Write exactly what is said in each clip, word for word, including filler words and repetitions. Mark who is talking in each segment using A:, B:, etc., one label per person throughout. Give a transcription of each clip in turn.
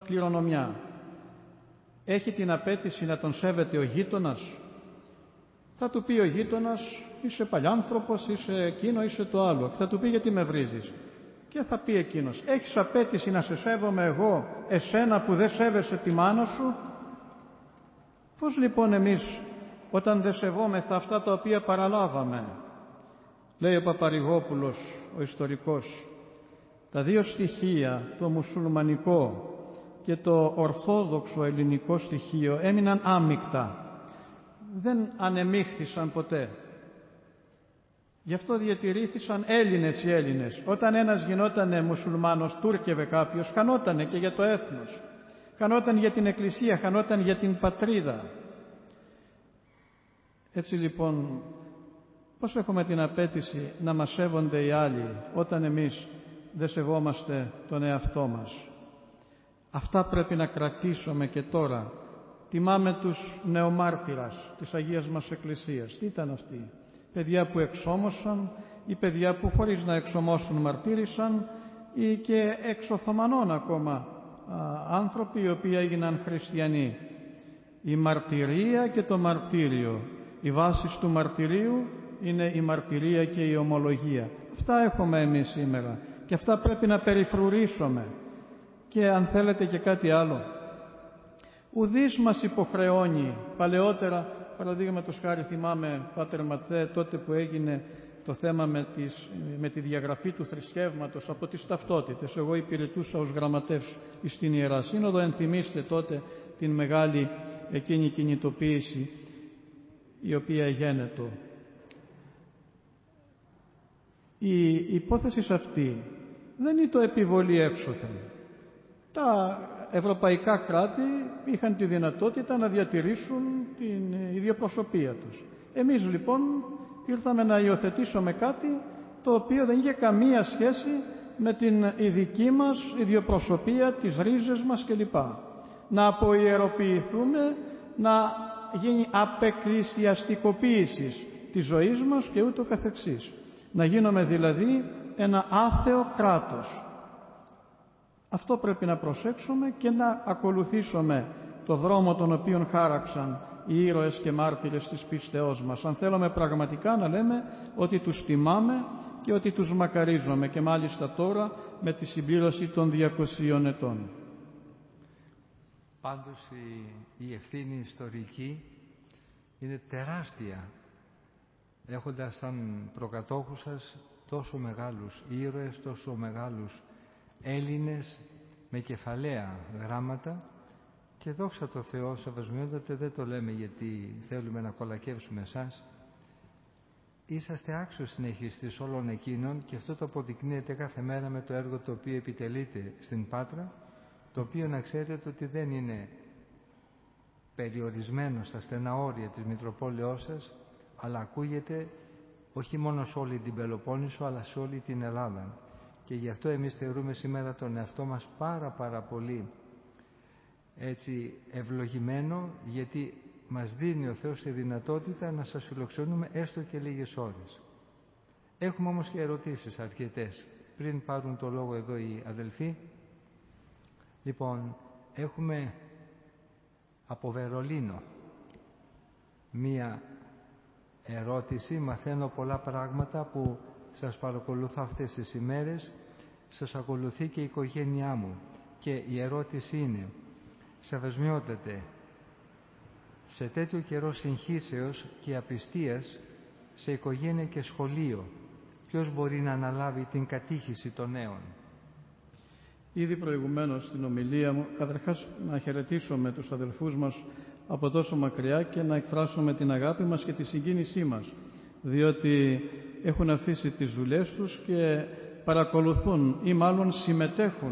A: κληρονομιά. Έχει την απέτηση να τον σέβεται ο γείτονας. Θα του πει ο γείτονας, είσαι παλιάνθρωπος, είσαι εκείνο, είσαι το άλλο. Και θα του πει, γιατί με βρίζεις? Και θα πει εκείνος, έχεις απέτηση να σε σέβομαι εγώ, εσένα που δεν σέβεσαι τη μάνα σου? Πώς λοιπόν εμείς, όταν δεν σεβόμεθα αυτά τα οποία παραλάβαμε? Λέει ο Παπαρηγόπουλος, ο ιστορικός, τα δύο στοιχεία, το μουσουλμανικό και το ορθόδοξο ελληνικό στοιχείο, έμειναν άμικτα. Δεν ανεμίχθησαν ποτέ. Γι' αυτό διατηρήθησαν Έλληνες οι Έλληνες. Όταν ένας γινότανε μουσουλμάνος, τούρκευε κάποιος, χανότανε και για το έθνος. Χανόταν για την Εκκλησία, χανόταν για την πατρίδα. Έτσι λοιπόν, πώς έχουμε την απέτηση να μας σέβονται οι άλλοι, όταν εμείς δεν σεβόμαστε τον εαυτό μας? Αυτά πρέπει να κρατήσουμε και τώρα. Τιμάμε τους νεομάρτυρας της Αγίας μας Εκκλησίας. Τι ήταν αυτοί? Παιδιά που εξόμωσαν ή παιδιά που χωρίς να εξομώσουν μαρτύρησαν, ή και εξ Οθωμανών ακόμα α, άνθρωποι οι οποίοι έγιναν χριστιανοί. Η μαρτυρία και το μαρτύριο. Η βάση του μαρτυρίου είναι η μαρτυρία και η ομολογία. Αυτά έχουμε εμείς σήμερα και αυτά πρέπει να περιφρουρήσουμε. Και αν θέλετε και κάτι άλλο, ουδής μας υποχρεώνει. Παλαιότερα, παραδείγματος χάρη, θυμάμαι, Πάτερ Ματθέ, τότε που έγινε το θέμα με, τις, με τη διαγραφή του θρησκεύματος από τις ταυτότητες. Εγώ υπηρετούσα ως γραμματεύς στην Ιερά Σύνοδο. Ενθυμίστε τότε την μεγάλη εκείνη κινητοποίηση η οποία γένετο. Η υπόθεση αυτή δεν είναι το επιβολή έξωθεν. Τα ευρωπαϊκά κράτη είχαν τη δυνατότητα να διατηρήσουν την ιδιοπροσωπία τους. Εμείς λοιπόν ήρθαμε να υιοθετήσουμε κάτι το οποίο δεν είχε καμία σχέση με την ειδική μας ιδιοπροσωπία, τις ρίζες μας κλπ. Να αποϊεροποιηθούμε, να γίνει απεκκλησιαστικοποίηση της ζωής μας και ούτω καθεξής. Να γίνουμε δηλαδή ένα άθεο κράτος. Αυτό πρέπει να προσέξουμε και να ακολουθήσουμε το δρόμο τον οποίον χάραξαν οι ήρωες και μάρτυρες της πίστεώς μας. Αν θέλουμε πραγματικά να λέμε ότι τους τιμάμε και ότι τους μακαρίζουμε, και μάλιστα τώρα με τη συμπλήρωση των διακοσίων ετών.
B: Πάντως η, η ευθύνη ιστορική είναι τεράστια, έχοντας σαν προκατόχους σας τόσο μεγάλους ήρωες, τόσο μεγάλους Έλληνες με κεφαλαία γράμματα, και δόξα τω Θεώ, σεβασμιότατε, δεν το λέμε γιατί θέλουμε να κολακεύσουμε εσάς. Είσαστε άξιος συνεχιστής όλων εκείνων, και αυτό το αποδεικνύεται κάθε μέρα με το έργο το οποίο επιτελείτε στην Πάτρα, το οποίο να ξέρετε ότι δεν είναι περιορισμένο στα στενά όρια της Μητροπόλεως σας, αλλά ακούγεται όχι μόνο σε όλη την Πελοπόννησο, αλλά σε όλη την Ελλάδα. Και γι' αυτό εμείς θεωρούμε σήμερα τον εαυτό μας πάρα πάρα πολύ έτσι ευλογημένο, γιατί μας δίνει ο Θεός τη δυνατότητα να σας φιλοξενούμε έστω και λίγες ώρες. Έχουμε όμως και ερωτήσεις αρκετές. Πριν πάρουν το λόγο εδώ οι αδελφοί, λοιπόν, έχουμε από Βερολίνο μία ερώτηση. Μαθαίνω πολλά πράγματα που σας παρακολουθώ αυτές τις ημέρες, σας ακολουθεί και η οικογένειά μου, και η ερώτηση είναι: σεβασμιότατε, σε τέτοιο καιρό συγχύσεως και απιστίας σε οικογένεια και σχολείο, ποιος μπορεί να αναλάβει την κατήχηση των νέων?
A: Ήδη προηγουμένως στην ομιλία μου, καταρχάς να χαιρετήσουμε τους αδελφούς μας από τόσο μακριά και να εκφράσουμε την αγάπη μας και τη συγκίνησή μας, διότι έχουν αφήσει τις δουλειές τους και παρακολουθούν, ή μάλλον συμμετέχουν,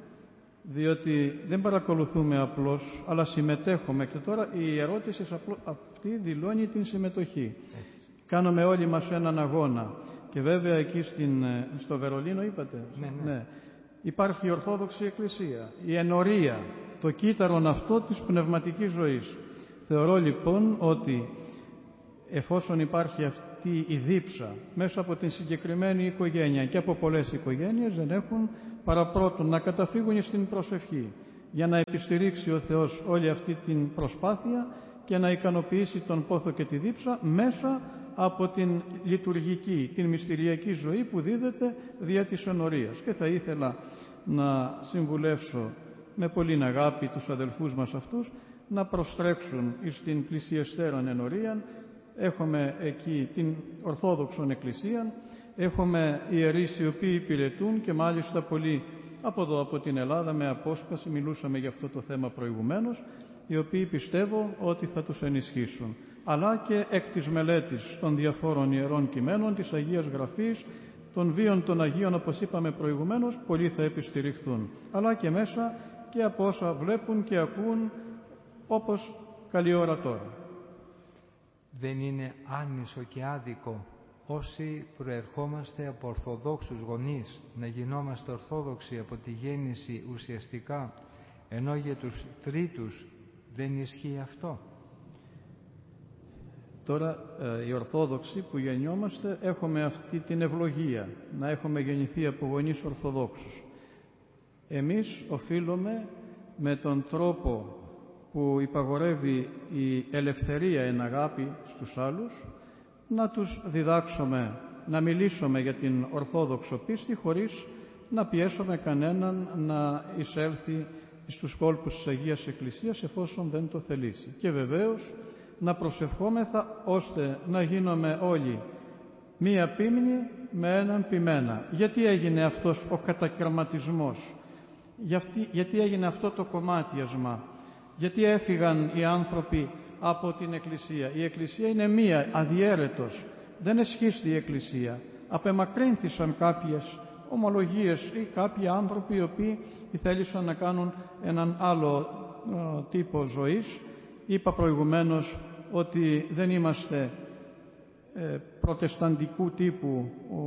A: διότι δεν παρακολουθούμε απλώς, αλλά συμμετέχουμε. Και τώρα η ερώτηση αυτή δηλώνει την συμμετοχή. Έτσι. Κάνουμε όλοι μας έναν αγώνα. Και βέβαια εκεί στην, στο Βερολίνο είπατε,
B: ναι, ναι.
A: Ναι, υπάρχει η Ορθόδοξη Εκκλησία, η ενορία, το κύτταρον αυτό της πνευματικής ζωής. Θεωρώ λοιπόν ότι εφόσον υπάρχει αυτή η δίψα μέσα από την συγκεκριμένη οικογένεια και από πολλές οικογένειες, δεν έχουν παρά πρώτον να καταφύγουν στην προσευχή για να επιστηρίξει ο Θεός όλη αυτή την προσπάθεια και να ικανοποιήσει τον πόθο και τη δίψα μέσα από την λειτουργική, την μυστηριακή ζωή που δίδεται δια της ενορίας. Και θα ήθελα να συμβουλεύσω με πολλήν αγάπη τους αδελφούς μας αυτούς να προστρέξουν στην πλησιεστέραν ενορία. Έχουμε εκεί την Ορθόδοξον Εκκλησία, έχουμε ιερείς οι οποίοι υπηρετούν και μάλιστα πολλοί από εδώ από την Ελλάδα με απόσπαση, μιλούσαμε για αυτό το θέμα προηγουμένως, οι οποίοι πιστεύω ότι θα τους ενισχύσουν. Αλλά και εκ της μελέτης των διαφόρων ιερών κειμένων, της Αγίας Γραφής, των βίων των Αγίων, όπως είπαμε προηγουμένως, πολλοί θα επιστηριχθούν. Αλλά και μέσα και από όσα βλέπουν και ακούν, όπως καλή ώρα τώρα.
B: Δεν είναι άνισο και άδικο όσοι προερχόμαστε από ορθοδόξους γονείς να γινόμαστε ορθόδοξοι από τη γέννηση ουσιαστικά, ενώ για τους τρίτους δεν ισχύει αυτό?
A: Τώρα ε, οι Ορθόδοξοι που γεννιόμαστε έχουμε αυτή την ευλογία να έχουμε γεννηθεί από γονείς Ορθοδόξους. Εμείς οφείλουμε με τον τρόπο που υπαγορεύει η ελευθερία εν αγάπη στους άλλους να τους διδάξουμε, να μιλήσουμε για την Ορθόδοξο πίστη χωρίς να πιέσουμε κανέναν να εισέλθει στους κόλπους της Αγίας Εκκλησίας εφόσον δεν το θελήσει. Και βεβαίως να προσευχόμεθα ώστε να γίνουμε όλοι μία πίμνη με έναν ποιμένα. Γιατί έγινε αυτός ο κατακαιρματισμός, γιατί, γιατί έγινε αυτό το κομμάτιασμα, γιατί έφυγαν οι άνθρωποι από την Εκκλησία? Η Εκκλησία είναι μία, αδιέρετος, δεν εσχίστη η Εκκλησία. Απεμακρύνθησαν κάποιες ομολογίες ή κάποιοι άνθρωποι οι οποίοι θέλησαν να κάνουν έναν άλλο ε, τύπο ζωής. Είπα προηγουμένως ότι δεν είμαστε ε, προτεσταντικού τύπου ο,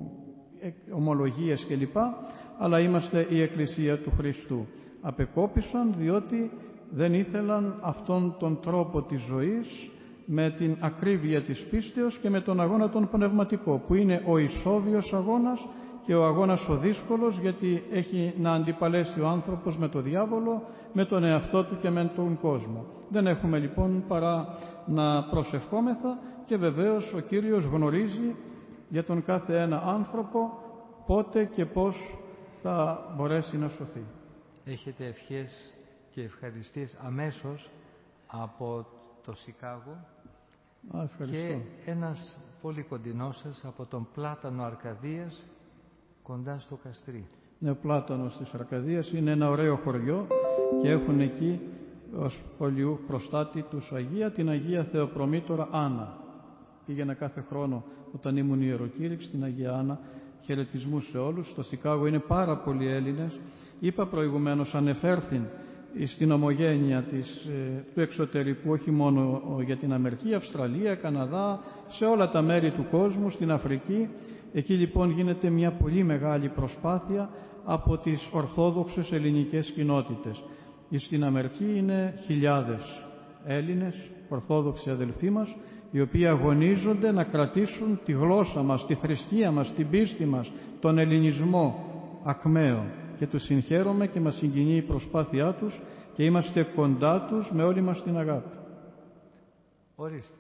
A: ε, ομολογίες κλπ, αλλά είμαστε η Εκκλησία του Χριστού. Απεκόπησαν διότι δεν ήθελαν αυτόν τον τρόπο της ζωής με την ακρίβεια της πίστεως και με τον αγώνα τον πνευματικό, που είναι ο ισόβιος αγώνας και ο αγώνας ο δύσκολος, γιατί έχει να αντιπαλέσει ο άνθρωπος με τον διάβολο, με τον εαυτό του και με τον κόσμο. Δεν έχουμε λοιπόν παρά να προσευχόμεθα και βεβαίως ο Κύριος γνωρίζει για τον κάθε ένα άνθρωπο πότε και πώς θα μπορέσει να σωθεί.
B: Έχετε ευχές και ευχαριστίες αμέσως από το Σικάγο.
A: Α,
B: και ένας πολύ κοντινός σας από τον Πλάτανο Αρκαδίας κοντά στο Καστρί.
A: Ναι, ο Πλάτανος της Αρκαδίας είναι ένα ωραίο χωριό και έχουν εκεί ως πολιού προστάτη τους Αγία την Αγία Θεοπρομήτωρα Άννα. Πήγαινα κάθε χρόνο όταν ήμουν ιεροκήρυξη στην Αγία Άννα, χαιρετισμούς σε όλους. Στο Σικάγο είναι πάρα πολλοί Έλληνες. Είπα προηγουμένως, ανεφέρθην στην ομογένεια της, ε, του εξωτερικού, όχι μόνο για την Αμερική, Αυστραλία, Καναδά, σε όλα τα μέρη του κόσμου, στην Αφρική. Εκεί λοιπόν γίνεται μια πολύ μεγάλη προσπάθεια από τις ορθόδοξες ελληνικές κοινότητες. Στην Αμερική είναι χιλιάδες Έλληνες, ορθόδοξοι αδελφοί μας, οι οποίοι αγωνίζονται να κρατήσουν τη γλώσσα μας, τη θρησκεία μας, την πίστη μας, τον ελληνισμό ακμαίο. Και τους συγχαίρομαι και μας συγκινεί η προσπάθειά τους και είμαστε κοντά τους με όλη μας την αγάπη.
B: Ορίστε.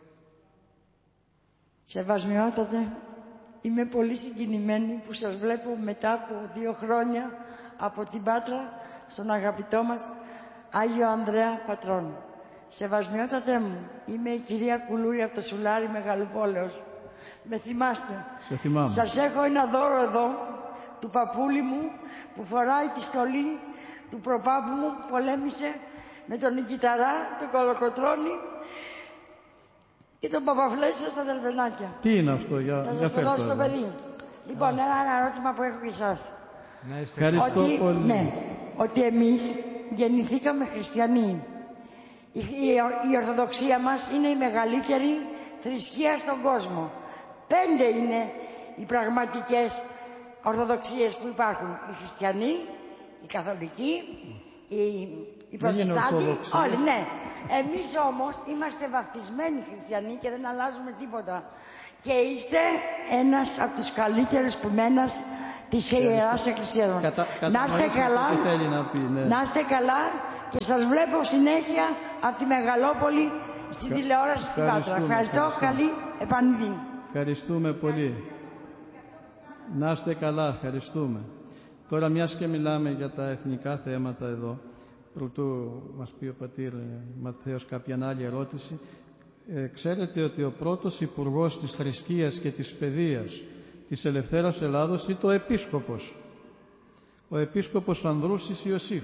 C: Σεβασμιότατε, είμαι πολύ συγκινημένη που σας βλέπω μετά από δύο χρόνια από την Πάτρα στον αγαπητό μας Άγιο Ανδρέα Πατρόν. Σεβασμιότατε μου, είμαι η κυρία Κουλούρη από το Σουλάρι Μεγαλοπόλεως. Με θυμάστε.
A: Σε θυμάμαι.
C: Σας έχω ένα δώρο εδώ του παππούλη μου που φοράει τη στολή του προπάπου μου που πολέμησε με τον Νικηταρά, τον Κολοκοτρώνη και τον Παπαφλέσσα στα Δελβενάκια.
A: Τι είναι αυτό, για
C: να
A: για
C: σας το δώσω στο
A: εδώ.
C: παιδί. Λοιπόν, ένα, ένα ερώτημα που έχω και εσάς.
B: Να είστε
A: Ευχαριστώ
C: ότι,
A: πολύ.
C: ναι, ότι εμείς γεννηθήκαμε χριστιανοί. Η, η, η Ορθοδοξία μας είναι η μεγαλύτερη θρησκεία στον κόσμο. Πέντε είναι οι πραγματικές Ορθοδοξίες που υπάρχουν. Οι χριστιανοί, οι καθολικοί, οι, οι προτεστάντοι, όλοι, ναι. Εμείς όμως είμαστε βαφτισμένοι χριστιανοί και δεν αλλάζουμε τίποτα. Και είστε ένας από τους καλύτερους που μένας της Ιεράς Εκκλησίας μας.
A: Κατα,
C: να είστε καλά,
A: τι θέλει να πει, ναι.
C: να είστε καλά και σας βλέπω συνέχεια από τη Μεγαλόπολη στην τηλεόραση στην Πάτρα. Ευχαριστώ, καλή επανειδή.
A: Ευχαριστούμε πολύ. Να είστε καλά, ευχαριστούμε. Τώρα, μιας και μιλάμε για τα εθνικά θέματα εδώ, προτού μας πει ο πατήρ Ματθαίος κάποια άλλη ερώτηση, ε, ξέρετε ότι ο πρώτος υπουργός της θρησκείας και της παιδείας της Ελευθέρας Ελλάδος ήταν ο Επίσκοπος. Ο Επίσκοπος Ανδρούσης Ιωσήφ.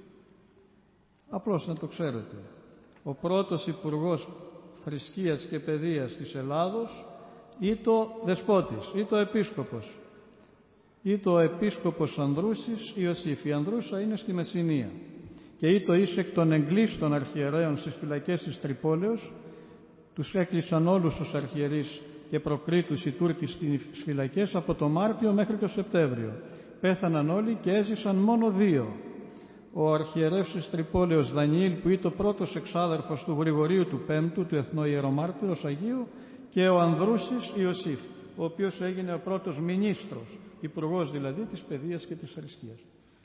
A: Απλώς να το ξέρετε. Ο πρώτος υπουργός θρησκείας και παιδείας της Ελλάδος ήταν ο Δεσπότης, ήταν ο Επίσκοπος. Ήταν ο Επίσκοπος Ανδρούσης Ιωσήφ. Η Ανδρούσα είναι στη Μεσσηνία. Και ήταν εις εκ των εγκλήστων αρχιερέων στις φυλακές της Τρυπόλεως. Τους έκλεισαν όλους τους αρχιερείς και προκρίτους οι Τούρκοι στις φυλακές από το Μάρτιο μέχρι το Σεπτέμβριο. Πέθαναν όλοι και έζησαν μόνο δύο. Ο αρχιερεύς της Τρυπόλεως Δανιήλ, που ήταν ο πρώτος εξάδερφος του Γρηγορίου του Πέμπτου, του Εθνοϊερομάρτυρος Αγίου, και ο Ανδρούσης Ιωσήφ, ο οποίος έγινε ο πρώτος μινίστρος, υπουργός δηλαδή της παιδείας και της θρησκείας.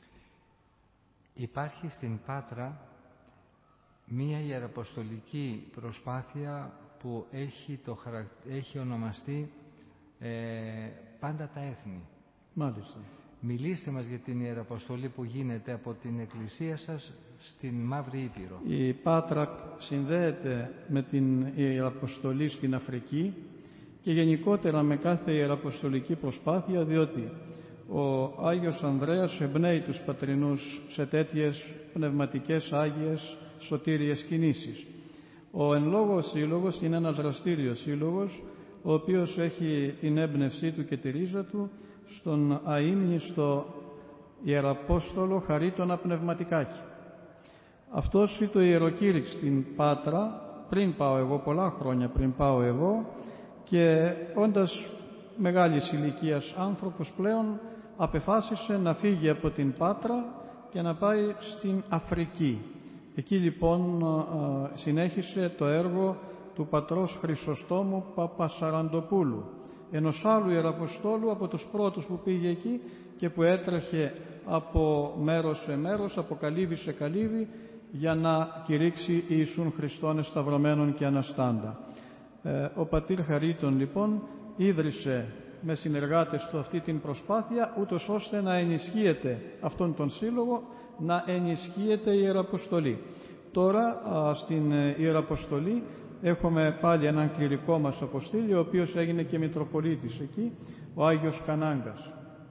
B: Υπάρχει στην Πάτρα μία ιεραποστολική προσπάθεια που έχει, το χαρακ... έχει ονομαστεί ε, πάντα τα έθνη.
A: Μάλιστα.
B: Μιλήστε μας για την ιεραποστολή που γίνεται από την Εκκλησία σας στην Μαύρη Ήπειρο.
A: Η Πάτρα συνδέεται με την ιεραποστολή στην Αφρική και γενικότερα με κάθε ιεραποστολική προσπάθεια, διότι ο Άγιος Ανδρέας εμπνέει τους πατρινούς σε τέτοιες πνευματικές, άγιες, σωτήριες κινήσεις. Ο εν λόγω σύλλογος είναι ένας δραστήριος σύλλογος, ο οποίος έχει την έμπνευσή του και τη ρίζα του στον αείμνηστο Ιεραπόστολο Χαρίτωνα Πνευματικάκη. Αυτός ήταν το ιεροκήρυξ στην Πάτρα, πριν πάω εγώ, πολλά χρόνια πριν πάω εγώ, και όντας μεγάλης ηλικίας άνθρωπος πλέον, απεφάσισε να φύγει από την Πάτρα και να πάει στην Αφρική. Εκεί λοιπόν συνέχισε το έργο του πατρός Χρυσοστόμου Παπασαραντοπούλου, ενός άλλου Ιεραποστόλου από τους πρώτους που πήγε εκεί και που έτρεχε από μέρος σε μέρος, από καλύβη σε καλύβη, για να κηρύξει Ιησούν Χριστόν εσταυρωμένον και αναστάντα. Ε, ο πατήρ Χαρίτων λοιπόν ίδρυσε με συνεργάτες του αυτή την προσπάθεια, ούτως ώστε να ενισχύεται αυτόν τον σύλλογο, να ενισχύεται η Ιεραποστολή. Τώρα α, στην Ιεραποστολή έχουμε πάλι έναν κληρικό μας αποστήλιο, ο οποίος έγινε και Μητροπολίτης εκεί, ο Άγιος Κανάγκας.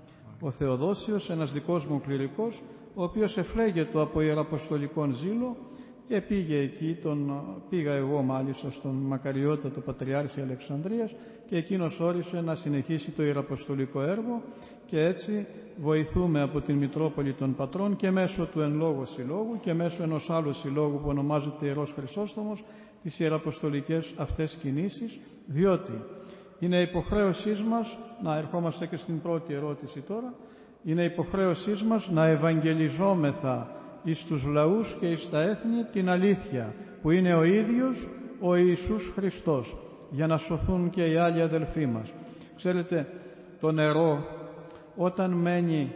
A: Ο Θεοδόσιος, ένας δικός μου κληρικός, ο οποίος εφλέγεται από ιεραποστολικών ζήλο και πήγε εκεί, τον πήγα εγώ μάλιστα στον μακαριότατο Πατριάρχη Αλεξανδρίας και εκείνος όρισε να συνεχίσει το ιεραποστολικό έργο και έτσι βοηθούμε από την Μητρόπολη των Πατρών και μέσω του εν λόγω συλλόγου και μέσω ενός άλλου συλλόγου που ονομάζεται Ιερός Χρυσόστομος τις ιεραποστολικές αυτές κινήσεις, διότι είναι υποχρέωσής μας, να ερχόμαστε και στην πρώτη ερώτηση τώρα, είναι υποχρέωσής μας να ευαγγελιζόμεθα εις τους λαούς και εις τα έθνη την αλήθεια που είναι ο ίδιος ο Ιησούς Χριστός, για να σωθούν και οι άλλοι αδελφοί μας. Ξέρετε, το νερό όταν μένει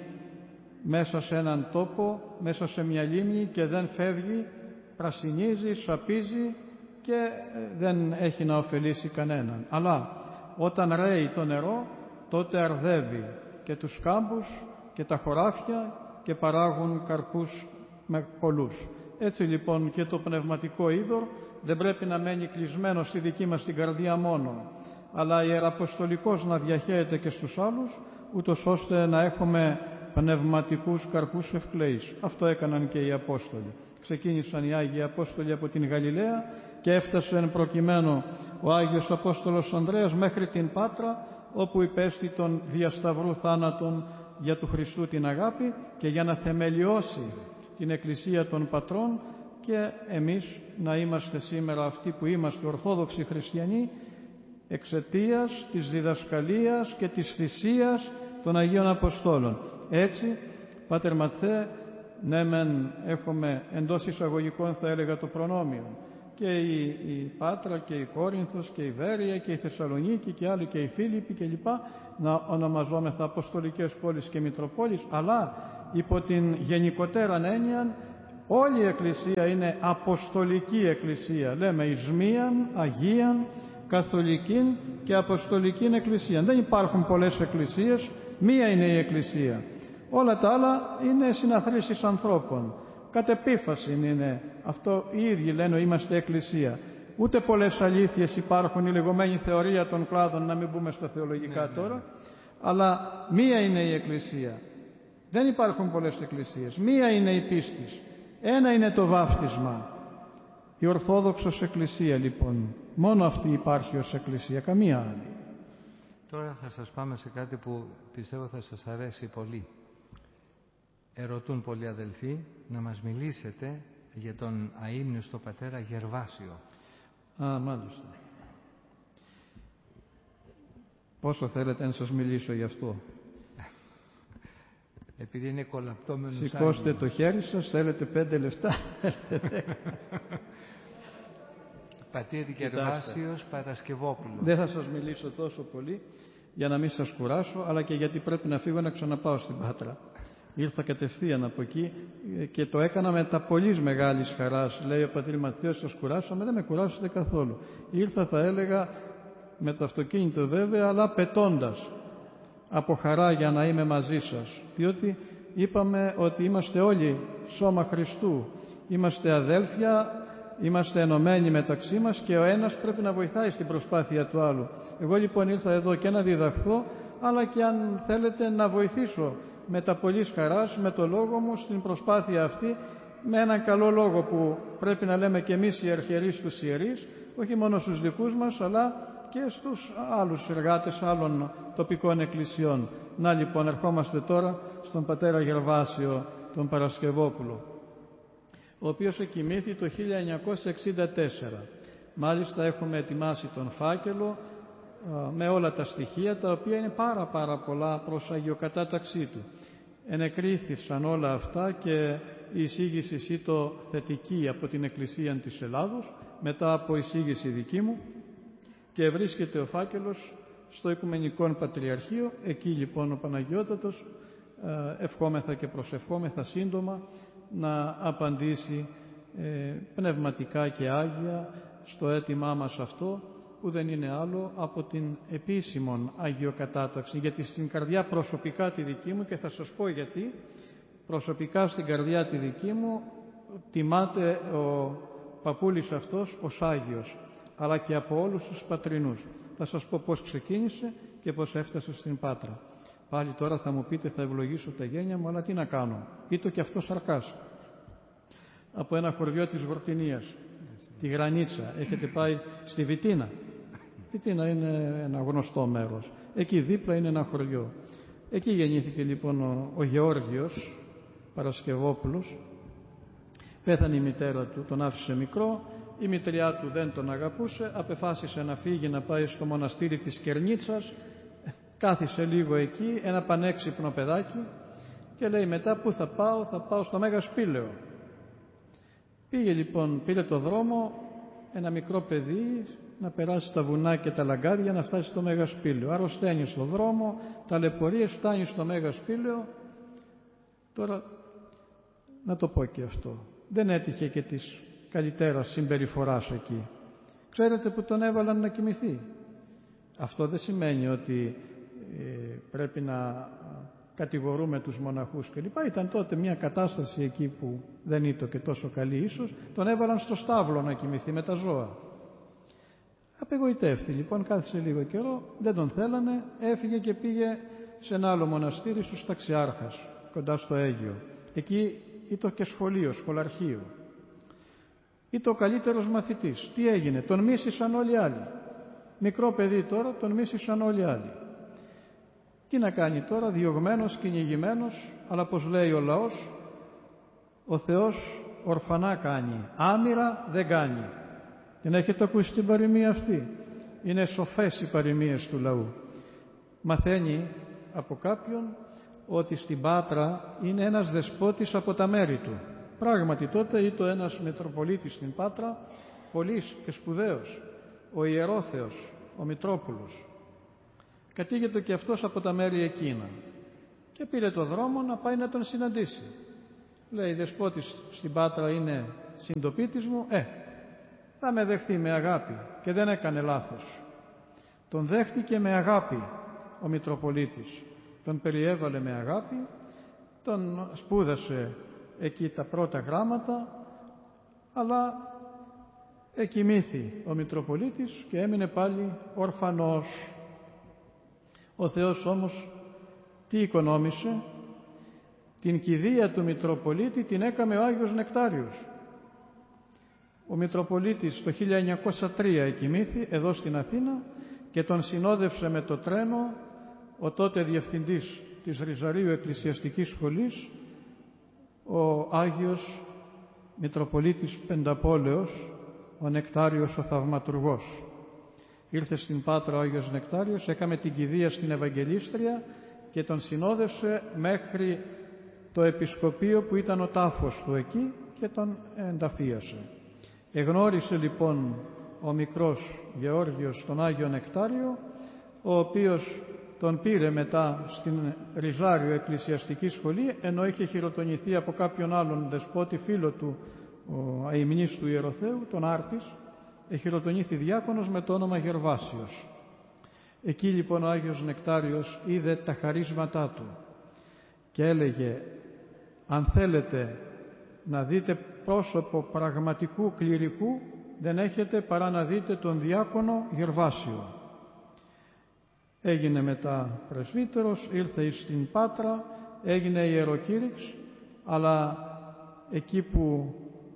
A: μέσα σε έναν τόπο, μέσα σε μια λίμνη και δεν φεύγει, πρασινίζει, σαπίζει και δεν έχει να ωφελήσει κανέναν. Αλλά όταν ρέει το νερό, τότε αρδεύει και τους κάμπους και τα χωράφια και παράγουν καρπούς με πολλούς. Έτσι λοιπόν και το πνευματικό είδωρ δεν πρέπει να μένει κλεισμένο στη δική μας την καρδία μόνο, αλλά ιεραποστολικός να διαχέεται και στους άλλους, ούτως ώστε να έχουμε πνευματικούς καρπούς ευκλαίης. Αυτό έκαναν και οι Απόστολοι. Ξεκίνησαν οι Άγιοι Απόστολοι από την Γαλιλαία και έφτασε εν προκειμένου ο Άγιος Απόστολος Ανδρέας μέχρι την Πάτρα, όπου υπέστη τον διασταυρού θάνατον για του Χριστού την αγάπη και για να θεμελιώσει την Εκκλησία των Πατρών και εμείς να είμαστε σήμερα αυτοί που είμαστε Ορθόδοξοι Χριστιανοί εξαιτίας της διδασκαλίας και της θυσίας των Αγίων Αποστόλων. Έτσι, Πάτερ Ματθαίε, ναι μεν έχουμε εντός εισαγωγικών θα έλεγα το προνόμιο και η, η Πάτρα και η Κόρινθος και η Βέρεια και η Θεσσαλονίκη και άλλοι και οι Φίλιπποι κλπ. Να ονομαζόμεθα αποστολικές πόλεις και μητροπόλεις, αλλά υπό την γενικότερα έννοια όλη η Εκκλησία είναι αποστολική Εκκλησία. Λέμε εις μίαν, Αγίαν, Καθολικήν και Αποστολικήν Εκκλησία. Δεν υπάρχουν πολλές εκκλησίες, μία είναι η Εκκλησία. Όλα τα άλλα είναι συναθρήσεις ανθρώπων. Κατ' επίφαση είναι αυτό, οι ίδιοι λένε είμαστε Εκκλησία. Ούτε πολλές αλήθειες υπάρχουν, η λεγόμενη θεωρία των κλάδων, να μην μπούμε στα θεολογικά ναι, τώρα, ναι. Αλλά μία είναι η Εκκλησία. Δεν υπάρχουν πολλές εκκλησίες. Μία είναι η πίστη. Ένα είναι το βάφτισμα. Η Ορθόδοξος Εκκλησία λοιπόν. Μόνο αυτή υπάρχει ως Εκκλησία, καμία άλλη.
B: Τώρα θα σας πάμε σε κάτι που πιστεύω θα σας αρέσει πολύ. Ερωτούν πολλοί αδελφοί να μας μιλήσετε για τον αείμνηστο πατέρα Γερβάσιο.
A: Α, μάλιστα. Πόσο θέλετε να σας μιλήσω γι' αυτό?
B: Επειδή είναι κολαπτώμενος.
A: Σηκώστε το χέρι σας, θέλετε πέντε λεφτά.
B: Πατήρ Γερβάσιος Παρασκευόπουλος.
A: Δεν θα σας μιλήσω τόσο πολύ για να μην σας κουράσω, αλλά και γιατί πρέπει να φύγω να ξαναπάω στην Πάτρα. Ήρθα κατευθείαν από εκεί και το έκανα με τα πολύ μεγάλης χαράς. Λέει ο πατήρ Ματθαίος, σας κουράσαμε? Δεν με κουράσατε καθόλου. Ήρθα, θα έλεγα, με το αυτοκίνητο βέβαια, αλλά πετώντας από χαρά για να είμαι μαζί σας. Διότι είπαμε ότι είμαστε όλοι σώμα Χριστού. Είμαστε αδέλφια, είμαστε ενωμένοι μεταξύ μας και ο ένας πρέπει να βοηθάει στην προσπάθεια του άλλου. Εγώ λοιπόν ήρθα εδώ και να διδαχθώ, αλλά και αν θέλετε να βοηθήσω με τα πολύς χαράς, με το λόγο μου στην προσπάθεια αυτή, με έναν καλό λόγο που πρέπει να λέμε και εμείς οι αρχιερείς στους ιερείς, όχι μόνο στους δικούς μας, αλλά και στους άλλους εργάτες άλλων τοπικών εκκλησιών. Να λοιπόν, ερχόμαστε τώρα στον πατέρα Γερβάσιο, τον Παρασκευόπουλο, ο οποίος εκοιμήθη το χίλια εννιακόσια εξήντα τέσσερα. Μάλιστα έχουμε ετοιμάσει τον φάκελο με όλα τα στοιχεία, τα οποία είναι πάρα πάρα πολλά προς αγιοκατάταξή του. Ενεκρίθησαν όλα αυτά και η εισήγηση ήτο θετική από την Εκκλησία της Ελλάδος, μετά από εισήγηση δική μου, και βρίσκεται ο φάκελος στο Οικουμενικό Πατριαρχείο. Εκεί λοιπόν ο Παναγιώτατος ευχόμεθα και προσευχόμεθα σύντομα να απαντήσει ε, πνευματικά και άγια στο αίτημά μας αυτό, που δεν είναι άλλο από την επίσημον αγιοκατάταξη. Γιατί στην καρδιά προσωπικά τη δική μου, και θα σας πω γιατί, προσωπικά στην καρδιά τη δική μου τιμάται ο παππούλης αυτός ως Άγιος, αλλά και από όλους τους πατρινούς. Θα σας πω πώς ξεκίνησε και πώς έφτασε στην Πάτρα. Πάλι τώρα θα μου πείτε, θα ευλογήσω τα γένια μου, αλλά τι να κάνω. Ήτο και αυτό σαρκάς. Από ένα χωριό της Γορτινίας, τη Γρανίτσα. Έχετε πάει στη Βιτίνα? Βιτίνα είναι ένα γνωστό μέρος. Εκεί δίπλα είναι ένα χωριό. Εκεί γεννήθηκε λοιπόν ο, ο Γεώργιος Παρασκευόπουλος. Πέθανε η μητέρα του, τον άφησε μικρό. Η μητριά του δεν τον αγαπούσε. Απεφάσισε να φύγει, να πάει στο μοναστήρι της Κερνίτσας. Κάθισε λίγο εκεί, ένα πανέξυπνο παιδάκι, και λέει μετά πού θα πάω? Θα πάω στο Μέγα Σπήλαιο. Πήγε λοιπόν, πήρε το δρόμο, ένα μικρό παιδί, να περάσει τα βουνά και τα λαγκάδια, να φτάσει στο Μέγα Σπήλαιο. Αρρωσταίνει στο δρόμο, ταλαιπωρίες, φτάνει στο Μέγα Σπήλαιο. Τώρα, να το πω και αυτό, δεν έτυχε και της καλύτερας συμπεριφοράς εκεί. Ξέρετε που τον έβαλαν να κοιμηθεί? Αυτό δεν σημαίνει ότι ε, πρέπει να κατηγορούμε τους μοναχούς κλπ. Ήταν τότε μια κατάσταση εκεί που δεν ήταν και τόσο καλή ίσως. Τον έβαλαν στο στάβλο να κοιμηθεί με τα ζώα. Απεγοητεύτη λοιπόν, κάθισε λίγο καιρό, δεν τον θέλανε, έφυγε και πήγε σε ένα άλλο μοναστήρι στους Ταξιάρχας, κοντά στο Αίγιο. Εκεί ήταν και σχολείο, σχολαρχείο. Ήταν ο καλύτερος μαθητής. Τι έγινε? Τον μίσησαν όλοι οι άλλοι. Μικρό παιδί τώρα, τον μίσησαν όλοι οι άλλοι. Τι να κάνει τώρα? Διωγμένος, κυνηγημένος, αλλά πως λέει ο λαός, ο Θεός ορφανά κάνει, άμυρα δεν κάνει. Και να έχετε ακούσει την παροιμία αυτή? Είναι σοφές οι παροιμίες του λαού. Μαθαίνει από κάποιον ότι στην Πάτρα είναι ένας δεσπότης από τα μέρη του. Πράγματι τότε ήταν ένας Μητροπολίτης στην Πάτρα, πολύς και σπουδαίος, ο Ιερόθεος, ο Μητρόπουλος. Κατήγεται και αυτός από τα μέρη εκείνα και πήρε το δρόμο να πάει να τον συναντήσει. Λέει, δεσπότης στην Πάτρα είναι συντοπίτης μου, ε, θα με δεχτεί με αγάπη, και δεν έκανε λάθος. Τον δέχτηκε με αγάπη ο Μητροπολίτης, τον περιέβαλε με αγάπη, τον σπούδασε εκεί τα πρώτα γράμματα, αλλά εκοιμήθη ο Μητροπολίτης και έμεινε πάλι ορφανός. Ο Θεός όμως τι οικονόμησε? Την κηδεία του Μητροπολίτη την έκαμε ο Άγιος Νεκτάριος. Ο Μητροπολίτης το χίλια εννιακόσια τρία εκοιμήθη εδώ στην Αθήνα και τον συνόδευσε με το τρένο ο τότε διευθυντής της Ριζαρίου Εκκλησιαστικής Σχολής, ο Άγιος Μητροπολίτης Πενταπόλεως, ο Νεκτάριος ο Θαυματουργός. Ήρθε στην Πάτρα ο Άγιος Νεκτάριος, έκαμε την κηδεία στην Ευαγγελίστρια και τον συνόδευσε μέχρι το επισκοπείο που ήταν ο τάφος του εκεί και τον ενταφίασε. Εγνώρισε λοιπόν ο μικρός Γεώργιος τον Άγιο Νεκτάριο, ο οποίος τον πήρε μετά στην Ριζάριο Εκκλησιαστική Σχολή, ενώ είχε χειροτονηθεί από κάποιον άλλον δεσπότη φίλο του, ο αημνής του Ιεροθέου, τον Άρτης, εχειροτονήθη διάκονος με το όνομα Γερβάσιος. Εκεί λοιπόν ο Άγιος Νεκτάριος είδε τα χαρίσματά του και έλεγε, αν θέλετε να δείτε πρόσωπο πραγματικού κληρικού, δεν έχετε παρά να δείτε τον διάκονο Γερβάσιο. Έγινε μετά πρεσβύτερος, ήρθε στην Πάτρα, έγινε ιεροκήρυξ, αλλά εκεί που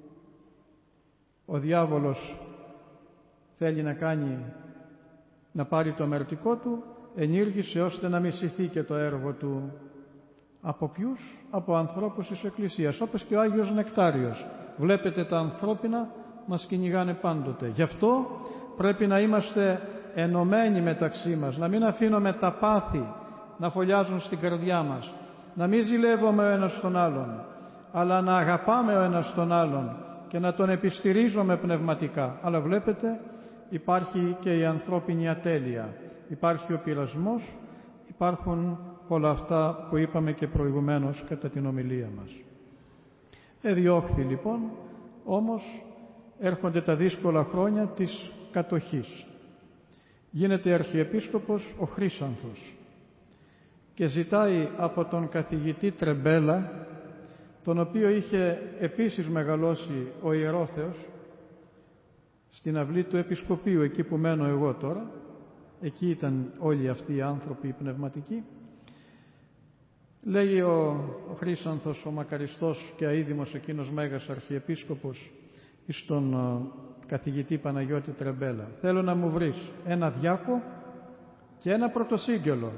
A: ο διάβολος θέλει να κάνει, να πάρει το μερτικό του, ενήργησε ώστε να μισηθεί και το έργο του. Από ποιους? Από ανθρώπους της Εκκλησίας, όπως και ο Άγιος Νεκτάριος. Βλέπετε, τα ανθρώπινα μας κυνηγάνε πάντοτε. Γι' αυτό πρέπει να είμαστε ενωμένοι μεταξύ μας, να μην αφήνουμε τα πάθη να φωλιάζουν στην καρδιά μας, να μην ζηλεύουμε ο ένας τον άλλον, αλλά να αγαπάμε ο ένας τον άλλον και να τον επιστηρίζουμε πνευματικά. Αλλά βλέπετε, υπάρχει και η ανθρώπινη ατέλεια, υπάρχει ο πειρασμός, υπάρχουν όλα αυτά που είπαμε και προηγουμένως κατά την ομιλία μας. Εδιώχθη λοιπόν, όμως έρχονται τα δύσκολα χρόνια της κατοχής. Γίνεται αρχιεπίσκοπος ο Χρύσανθος και ζητάει από τον καθηγητή Τρεμπέλα, τον οποίο είχε επίσης μεγαλώσει ο Ιερόθεος στην αυλή του Επισκοπείου, εκεί που μένω εγώ τώρα, εκεί ήταν όλοι αυτοί οι άνθρωποι οι πνευματικοί. Λέει ο, ο Χρύσανθος, ο μακαριστός και αείδημος εκείνος μέγας αρχιεπίσκοπος, στον uh, καθηγητή Παναγιώτη Τρεμπέλα, θέλω να μου βρεις ένα διάκο και ένα πρωτοσύγγελο.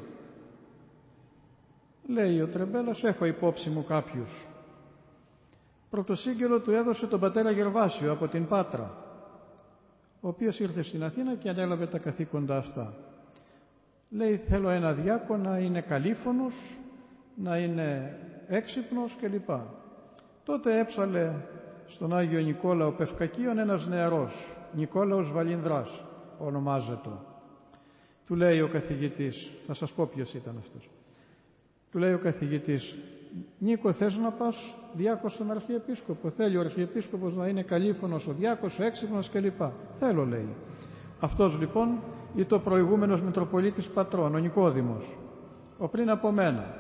A: Λέει ο Τρεμπέλας, έχω υπόψη μου κάποιους. Πρωτοσύγγελο του έδωσε τον πατέρα Γερβάσιο από την Πάτρα, ο οποίος ήρθε στην Αθήνα και ανέλαβε τα καθήκοντα αυτά. Λέει, θέλω ένα διάκο να είναι καλήφωνος, να είναι έξυπνος κλπ. Τότε έψαλε στον Άγιο Νικόλαο Πευκακίον ένας νεαρός, Νικόλαος Βαλινδράς ονομάζεται. Του λέει ο καθηγητής, θα σας πω ποιος ήταν αυτός. Του λέει ο καθηγητής, Νίκο, θες να πας διάκος στον Αρχιεπίσκοπο? Θέλει ο Αρχιεπίσκοπος να είναι καλήφωνος, ο διάκος, έξυπνος κλπ. Θέλω, λέει. Αυτός λοιπόν ήταν ο προηγούμενος Μητροπολίτης Πατρών, ο Νικόδημος, ο πριν από μένα.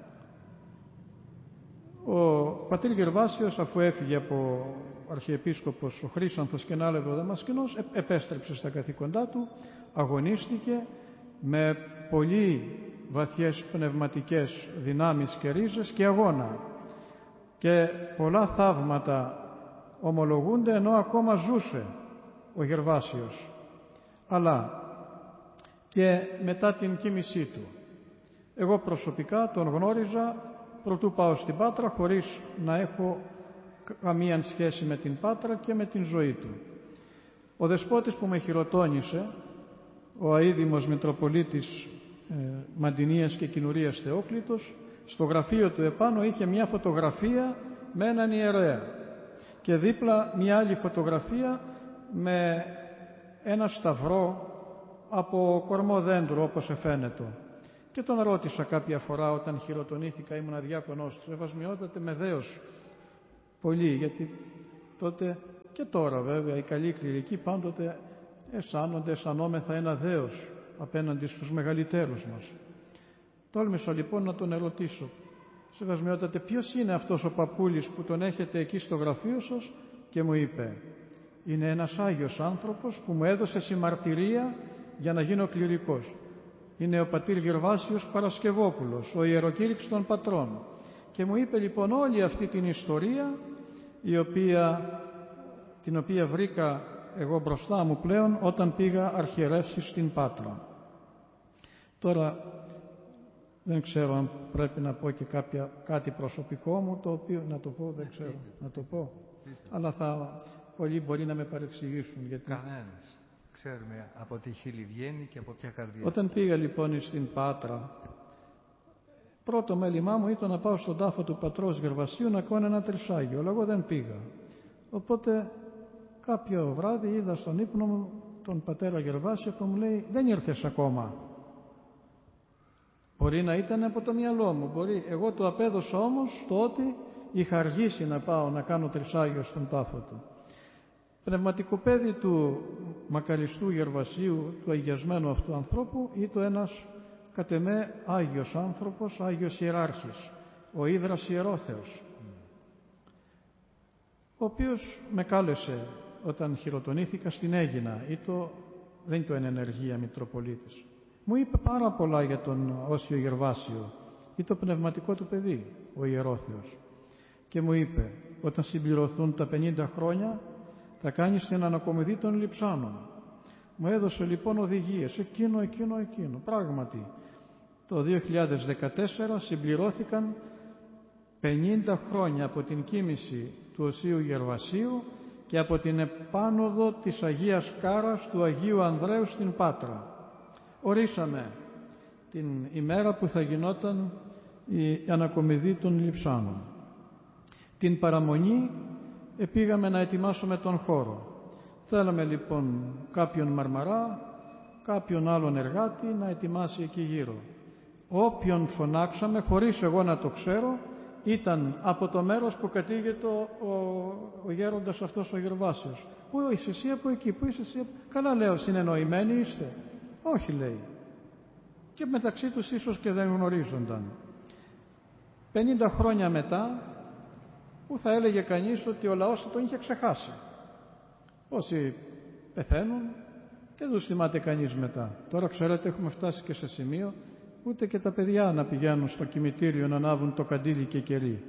A: Ο πατήρ Γερβάσιος, αφού έφυγε από Αρχιεπίσκοπος ο Χρύσανθος και ανάλαβε ο Δαμασκηνός, επέστρεψε στα καθήκοντά του, αγωνίστηκε με πολύ βαθιές πνευματικές δυνάμεις και ρίζες και αγώνα, και πολλά θαύματα ομολογούνται ενώ ακόμα ζούσε ο Γερβάσιος, αλλά και μετά την κοίμησή του. Εγώ προσωπικά τον γνώριζα προτού πάω στην Πάτρα, χωρίς να έχω καμία σχέση με την Πάτρα και με την ζωή του. Ο δεσπότης που με χειροτώνησε, ο αείδημος Μητροπολίτης ε, Μαντινίας και Κοινουρίας Θεόκλητος, στο γραφείο του επάνω είχε μια φωτογραφία με έναν ιερέα και δίπλα μια άλλη φωτογραφία με ένα σταυρό από κορμό δέντρου, όπως εφαίνεται. Και τον ρώτησα κάποια φορά όταν χειροτονήθηκα, ήμουνα διάκονος του, Σεβασμιότατε, με δέος πολύ, γιατί τότε και τώρα βέβαια οι καλοί κληρικοί πάντοτε αισθάνονται, αισθανόμεθα ένα δέος απέναντι στους μεγαλύτερους μας. Τόλμησα λοιπόν να τον ερωτήσω, Σεβασμιότατε, ποιος είναι αυτός ο παππούλης που τον έχετε εκεί στο γραφείο σας? Και μου είπε, είναι ένας Άγιος άνθρωπος που μου έδωσε συμμαρτυρία για να γίνω κληρικός. Είναι ο πατήρ Γερβάσιος Παρασκευόπουλος, ο ιεροκήρυξ των πατρών. Και μου είπε λοιπόν όλη αυτή την ιστορία, η οποία, την οποία βρήκα εγώ μπροστά μου πλέον όταν πήγα αρχιερεύσεις στην Πάτρα. Τώρα δεν ξέρω αν πρέπει να πω και κάποια, κάτι προσωπικό μου, το οποίο να το πω, δεν ξέρω, να το πω. Αλλά θα, πολλοί μπορεί να με παρεξηγήσουν. Γιατί...
B: Κανένας. Ξέρουμε από τι χείλη βγαίνει και από ποια καρδιά.
A: Όταν πήγα λοιπόν στην Πάτρα, πρώτο μέλημά μου ήταν να πάω στον τάφο του πατρός Γερβασίου να κάνω ένα τρισάγιο, αλλά εγώ δεν πήγα. Οπότε κάποιο βράδυ είδα στον ύπνο μου τον πατέρα Γερβάσιο που μου λέει, δεν ήρθες ακόμα. Μπορεί να ήταν από το μυαλό μου, μπορεί. Εγώ το απέδωσα όμως το ότι είχα αργήσει να πάω να κάνω τρισάγιο στον τάφο του. Πνευματικό παιδί του μακαριστού Γερβασίου, του αγιασμένου αυτού ανθρώπου, ήταν ένας κατ' εμέ Άγιος άνθρωπος, Άγιος Ιεράρχης, ο Ύδρας Ιερόθεος, ο οποίος με κάλεσε όταν χειροτονήθηκα στην Αίγινα, ήτο, δεν ήταν ενεργεία Μητροπολίτης. Μου είπε πάρα πολλά για τον Όσιο Γερβάσιο, ή το πνευματικό του παιδί, ο Ιερόθεος. Και μου είπε, όταν συμπληρωθούν τα πενήντα χρόνια, θα κάνεις την ανακομιδή των λειψάνων. Μου έδωσε λοιπόν οδηγίες, εκείνο, εκείνο, εκείνο. Πράγματι, το δύο χιλιάδες δεκατέσσερα συμπληρώθηκαν πενήντα χρόνια από την κοίμηση του Οσίου Γερβασίου και από την επάνωδο της Αγίας Κάρας του Αγίου Ανδρέου στην Πάτρα. Ορίσαμε την ημέρα που θα γινόταν η ανακομιδή των λειψάνων. Την παραμονή επήγαμε να ετοιμάσουμε τον χώρο. Θέλαμε λοιπόν κάποιον μαρμαρά, κάποιον άλλον εργάτη να ετοιμάσει εκεί γύρω. Όποιον φωνάξαμε, χωρίς εγώ να το ξέρω, ήταν από το μέρος που κατήγεται ο, ο γέροντας αυτός ο Γερβάσιος. Πού είσαι εσύ από εκεί, πού είσαι εσύ από... Καλά λέω, συνεννοημένοι είστε? Όχι, λέει. Και μεταξύ τους ίσως και δεν γνωρίζονταν. πενήντα χρόνια μετά, που θα έλεγε κανείς ότι ο λαός τον είχε ξεχάσει. Όσοι πεθαίνουν και δεν τους θυμάται κανείς μετά. Τώρα ξέρετε έχουμε φτάσει και σε σημείο ούτε και τα παιδιά να πηγαίνουν στο κημητήριο να ανάβουν το καντήλι και κερί.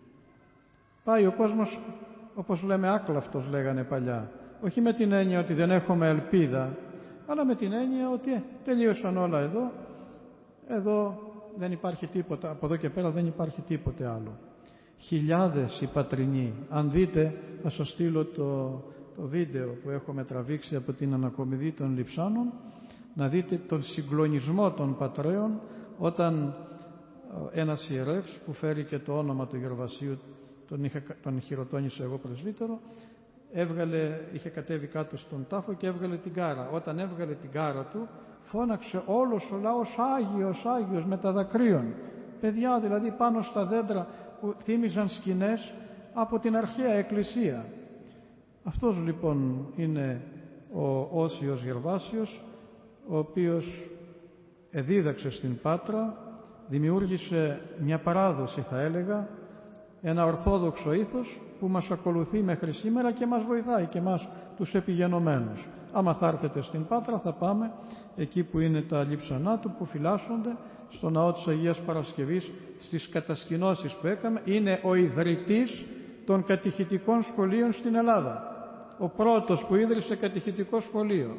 A: Πάει ο κόσμος, όπως λέμε, άκλαυτος λέγανε παλιά. Όχι με την έννοια ότι δεν έχουμε ελπίδα, αλλά με την έννοια ότι ε, τελείωσαν όλα εδώ, εδώ δεν υπάρχει τίποτα, από εδώ και πέρα δεν υπάρχει τίποτε άλλο. Χιλιάδες οι πατρινοί. Αν δείτε, θα σας στείλω το, το βίντεο που έχουμε τραβήξει από την ανακομιδή των λειψάνων, να δείτε τον συγκλονισμό των πατρέων όταν ένας ιερεύς που φέρει και το όνομα του Γερβασίου, τον, είχε, τον χειροτώνησε εγώ πρεσβύτερο, έβγαλε, είχε κατέβει κάτω στον τάφο και έβγαλε την κάρα. Όταν έβγαλε την κάρα του, φώναξε όλος ο λαός Άγιος, Άγιος, με τα δακρύων. Παιδιά δηλαδή πάνω στα δέντρα που θύμιζαν σκηνές από την αρχαία εκκλησία. Αυτός λοιπόν είναι ο Όσιος Γερβάσιος, ο οποίος εδίδαξε στην Πάτρα, δημιούργησε μια παράδοση θα έλεγα, ένα ορθόδοξο ήθος που μας ακολουθεί μέχρι σήμερα και μας βοηθάει και μας τους επιγενωμένους. Άμα θα έρθετε στην Πάτρα θα πάμε εκεί που είναι τα λείψανά του που φυλάσσονται στο ναό της Αγίας Παρασκευής, στις κατασκηνώσεις που έκαμε. Είναι ο ιδρυτής των κατηχητικών σχολείων στην Ελλάδα. Ο πρώτος που ίδρυσε κατηχητικό σχολείο.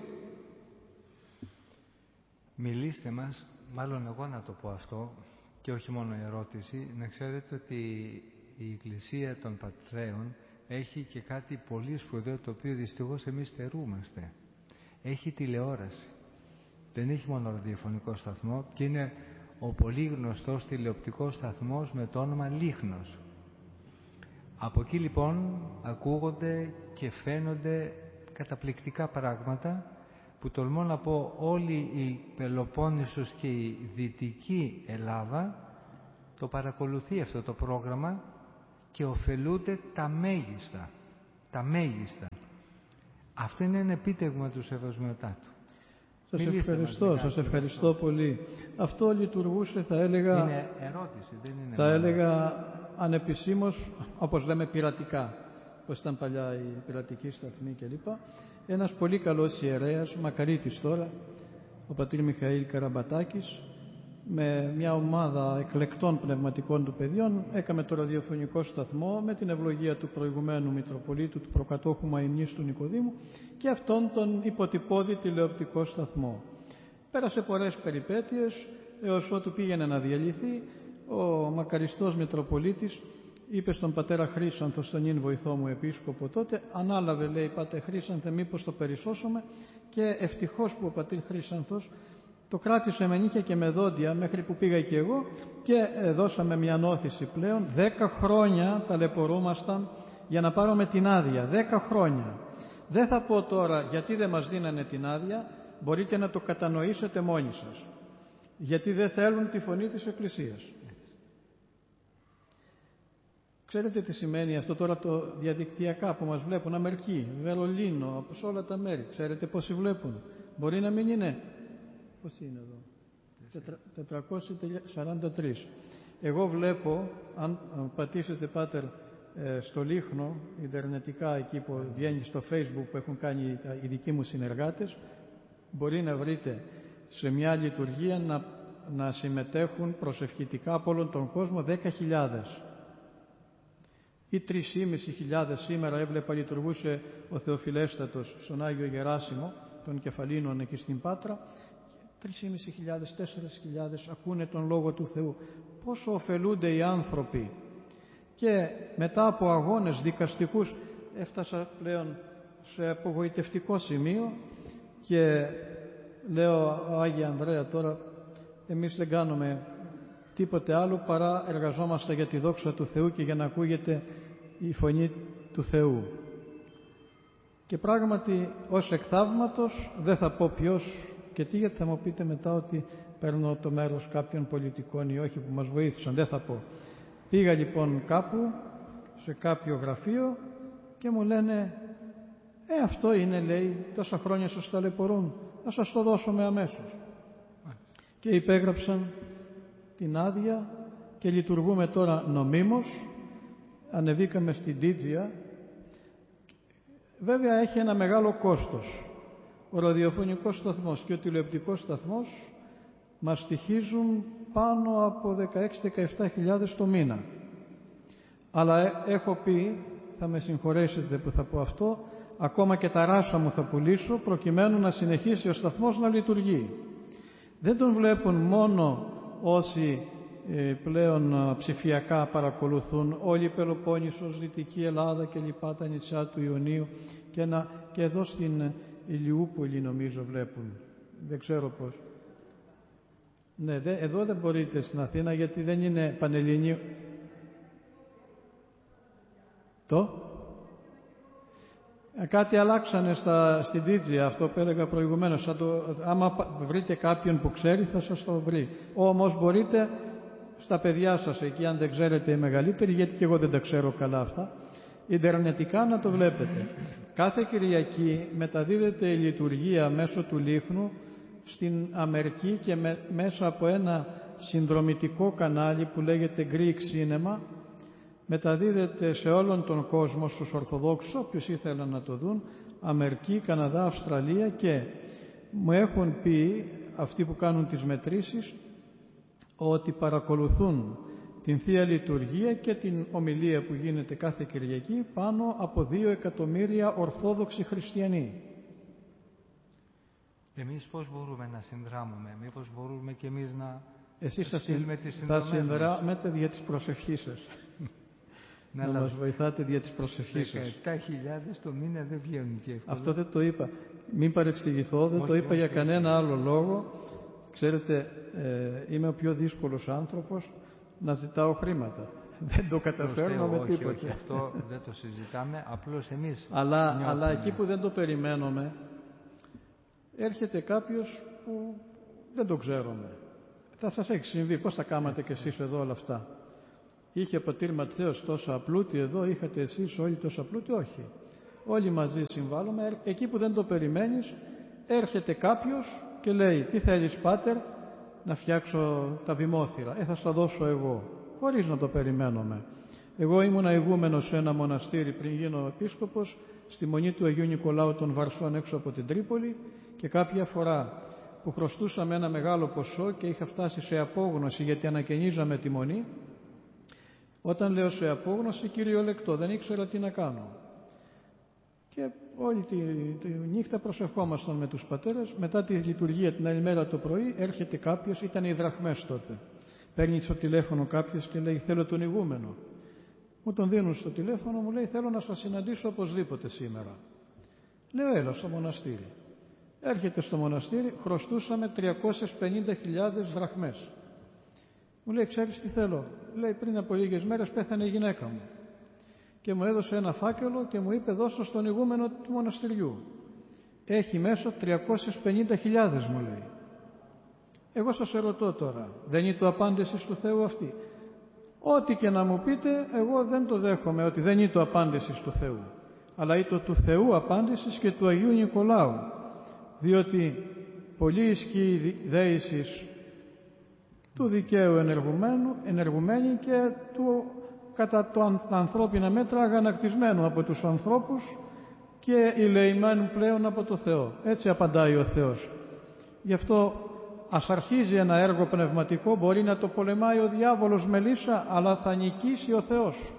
B: Μιλήστε μας, μάλλον εγώ να το πω αυτό και όχι μόνο η ερώτηση, να ξέρετε ότι η Εκκλησία των Πατρέων έχει και κάτι πολύ σπουδαίο το οποίο δυστυχώς εμείς στερούμαστε. Έχει τηλεόραση. Δεν έχει μόνο ραδιοφωνικό σταθμό και είναι ο πολύ γνωστός τηλεοπτικός σταθμός με το όνομα Λίχνος. Από εκεί λοιπόν ακούγονται και φαίνονται καταπληκτικά πράγματα που τολμώ να πω όλη η Πελοπόννησος και η Δυτική Ελλάδα το παρακολουθεί αυτό το πρόγραμμα και ωφελούνται τα μέγιστα. Τα μέγιστα. Αυτό είναι ένα επίτευγμα του Σεβασμιωτάτου.
A: Σας ευχαριστώ, σας ευχαριστώ πολύ. Αυτό λειτουργούσε, θα έλεγα...
B: Είναι ερώτηση, δεν είναι...
A: Θα έλεγα ανεπισήμως, όπως λέμε πειρατικά, όπως ήταν παλιά η πειρατική σταθμή κλπ. Ένας πολύ καλός ιερέας, μακαρίτης τώρα, ο πατήρ Μιχαήλ Καραμπατάκης, με μια ομάδα εκλεκτών πνευματικών του παιδιών, έκαμε το ραδιοφωνικό σταθμό με την ευλογία του προηγουμένου Μητροπολίτου, του προκατόχου Μαϊμνής του Νικοδήμου, και αυτόν τον υποτυπώδη τηλεοπτικό σταθμό. Πέρασε πολλές περιπέτειες, έως ότου πήγαινε να διαλυθεί. Ο μακαριστός Μητροπολίτης είπε στον πατέρα Χρύσανθο, στον ίν βοηθό μου επίσκοπο τότε, ανάλαβε, λέει, πάτε Χρύσανθε, μήπως το περισσώσουμε, και ευτυχώς που ο πατήρ Χρύσανθος το κράτησε με νύχια και με δόντια μέχρι που πήγα και εγώ και δώσαμε μια νόθηση πλέον. Δέκα χρόνια ταλαιπωρούμασταν για να πάρουμε την άδεια. Δέκα χρόνια. Δεν θα πω τώρα γιατί δεν μας δίνανε την άδεια, μπορείτε να το κατανοήσετε μόνοι σας. Γιατί δεν θέλουν τη φωνή της Εκκλησίας. Ξέρετε τι σημαίνει αυτό τώρα το διαδικτυακά που μας βλέπουν, Αμερική, Βερολίνο, από όλα τα μέρη. Ξέρετε πόσοι βλέπουν. Μπορεί να μην είναι. Πώς είναι εδώ. τετρακόσια σαράντα τρία. Εγώ βλέπω, αν πατήσετε πάτερ στο Λίχνο, ιντερνετικά εκεί που βγαίνει στο Facebook που έχουν κάνει οι δικοί μου συνεργάτες, μπορεί να βρείτε σε μια λειτουργία να, να συμμετέχουν προσευχητικά από όλον τον κόσμο δέκα χιλιάδες. Ή τρεις χιλιάδες πεντακόσιες σήμερα έβλεπα λειτουργούσε ο Θεοφιλέστατος στον Άγιο Γεράσιμο των Κεφαλίνων εκεί στην Πάτρα. τρεις χιλιάδες πεντακόσιες, τέσσερις χιλιάδες ακούνε τον Λόγο του Θεού. Πόσο ωφελούνται οι άνθρωποι. Και μετά από αγώνες δικαστικούς έφτασα πλέον σε απογοητευτικό σημείο και λέω, Άγιε Ανδρέα, τώρα εμείς δεν κάνουμε τίποτε άλλο παρά εργαζόμαστε για τη δόξα του Θεού και για να ακούγεται η φωνή του Θεού. Και πράγματι ως εκ θαύματος, δεν θα πω ποιος και τι, γιατί θα μου πείτε μετά ότι παίρνω το μέρος κάποιων πολιτικών ή όχι που μας βοήθησαν, δεν θα πω. Πήγα λοιπόν κάπου, σε κάποιο γραφείο και μου λένε «Ε, αυτό είναι, λέει, τόσα χρόνια σας ταλαιπωρούν, θα σας το δώσουμε αμέσως». Και υπέγραψαν την άδεια και λειτουργούμε τώρα νομίμως. Ανεβήκαμε στην Τίτζια. Βέβαια έχει ένα μεγάλο κόστος. Ο ραδιοφωνικός σταθμός και ο τηλεοπτικός σταθμός μας στοιχίζουν πάνω από δεκαέξι με δεκαεπτά χιλιάδες το μήνα. Αλλά έχω πει, θα με συγχωρέσετε που θα πω αυτό, ακόμα και τα ράσα μου θα πουλήσω προκειμένου να συνεχίσει ο σταθμός να λειτουργεί. Δεν τον βλέπουν μόνο όσοι ε, πλέον ψηφιακά παρακολουθούν, όλη η Πελοπόννησος, Δυτική Ελλάδα και λοιπά, τα νησιά του Ιωνίου και, να, και εδώ στην Ηλιούπολη νομίζω βλέπουν. Δεν ξέρω πώς. Ναι, δε, εδώ δεν μπορείτε στην Αθήνα γιατί δεν είναι πανελληνίου. Το. Ε, κάτι αλλάξανε στα, στην Τίτζια, αυτό που έλεγα προηγουμένως. Το, άμα βρείτε κάποιον που ξέρει θα σας το βρει. Όμως μπορείτε στα παιδιά σας εκεί, αν δεν ξέρετε οι μεγαλύτεροι, γιατί και εγώ δεν τα ξέρω καλά αυτά, ιντερνετικά να το βλέπετε. Κάθε Κυριακή μεταδίδεται η λειτουργία μέσω του Λίχνου στην Αμερική και με, μέσα από ένα συνδρομητικό κανάλι που λέγεται Greek Cinema, μεταδίδεται σε όλον τον κόσμο, στους Ορθοδόξους, όποιους ήθελαν να το δουν, Αμερική, Καναδά, Αυστραλία, και μου έχουν πει αυτοί που κάνουν τις μετρήσεις ότι παρακολουθούν την Θεία Λειτουργία και την ομιλία που γίνεται κάθε Κυριακή πάνω από δύο εκατομμύρια Ορθόδοξοι Χριστιανοί.
B: Εμείς πώς μπορούμε να συνδράμουμε, μήπως μπορούμε και εμείς να
A: Εσείς
B: στείλουμε τις
A: συνδράμετε. Θα συνδράμετε δια της προσευχής σας.
B: να
A: να μας βοηθάτε δια της προσευχής σας.
B: δεκαεπτά χιλιάδες το μήνα δεν βγαίνουν και εύκολα.
A: Αυτό δεν το είπα. Μην παρεξηγηθώ, δεν όχι, το είπα όχι, για όχι, κανένα όχι. άλλο λόγο. Ξέρετε, ε, είμαι ο πιο δύσκολος άνθρωπος να ζητάω χρήματα. δεν το καταφέρνω με
B: όχι,
A: τίποτα.
B: Όχι, αυτό δεν το συζητάμε, απλώς εμείς
A: αλλά,
B: νιώθουμε.
A: αλλά εκεί που δεν το περιμένουμε, έρχεται κάποιος που δεν το ξέρουμε. Θα σας έχει συμβεί, πώς θα κάματε κι εσείς εδώ όλα αυτά. Είχε ο πατήρ Ματθαίος τόσα πλούτη εδώ, είχατε εσείς όλοι τόσα πλούτη? Όχι. Όλοι μαζί συμβάλλουμε. Εκεί που δεν το περιμένεις, έρχεται κάποιος και λέει, τι θέλεις πάτερ? Να φτιάξω τα βημόθυρα. Ε, θα στα δώσω εγώ. Χωρίς να το περιμένουμε. Εγώ ήμουνα ηγούμενος σε ένα μοναστήρι πριν γίνω επίσκοπος, στη Μονή του Αγίου Νικολάου των Βαρσών έξω από την Τρίπολη, και κάποια φορά που χρωστούσαμε ένα μεγάλο ποσό και είχα φτάσει σε απόγνωση γιατί ανακαινίζαμε τη Μονή, όταν λέω σε απόγνωση, κυριολεκτό, δεν ήξερα τι να κάνω. Και όλη τη, τη νύχτα προσευχόμασταν με τους πατέρες. Μετά τη λειτουργία την άλλη μέρα το πρωί έρχεται κάποιος, ήταν οι δραχμές τότε. Παίρνει στο τηλέφωνο κάποιος και λέει, θέλω τον ηγούμενο. Μου τον δίνουν στο τηλέφωνο, μου λέει, θέλω να σας συναντήσω οπωσδήποτε σήμερα. Λέω, έλα στο μοναστήρι. Έρχεται στο μοναστήρι, χρωστούσαμε τριακόσιες πενήντα χιλιάδες δραχμές. Μου λέει, ξέρεις τι θέλω? Λέει, πριν από λίγες μέρες πέθανε η γυναίκα μου. Και μου έδωσε ένα φάκελο και μου είπε, δώσω στον ηγούμενο του μοναστηριού. Έχει μέσα τριακόσιες πενήντα χιλιάδες, μου λέει. Εγώ σας ερωτώ τώρα, δεν είναι το απάντηση του Θεού αυτή? Ό,τι και να μου πείτε, εγώ δεν το δέχομαι ότι δεν είναι το απάντηση του Θεού. Αλλά είναι το του Θεού απάντησης και του Αγίου Νικολάου. Διότι πολύ ισχύει δέησης του δικαίου ενεργουμένου, ενεργουμένη και του κατά το ανθρώπινα μέτρα αγανακτισμένου από τους ανθρώπους και ηλεημένου πλέον από το Θεό. Έτσι απαντάει ο Θεός. Γι' αυτό ας αρχίζει ένα έργο πνευματικό, μπορεί να το πολεμάει ο διάβολος με λύσα, αλλά θα νικήσει ο Θεός.